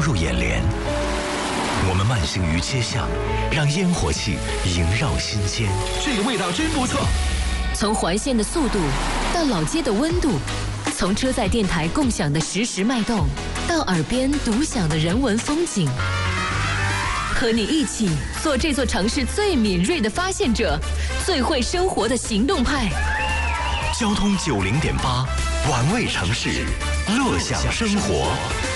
入眼帘。我们慢行于街巷，让烟火气萦绕心间。 这个味道真不错。 从环线的速度到老街的温度，从车载电台共享的实时脉动，到耳边独享的人文风景。和你一起做这座城市最敏锐的发现者，最会生活的行动派。 交通90.8，玩味城市，乐享生活。